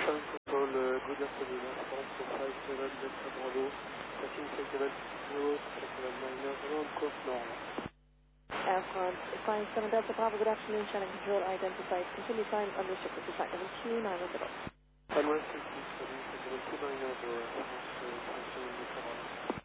Current control, good afternoon. Response to 57 Delta Bravo. Tracking flight level 0, flight level 90, on course normal. Air France 57 Delta Bravo, good afternoon. Channel control identified. Continue climb unrestricted to flight level 290. Runway 57, flight level 290, Air France 57 Delta Bravo.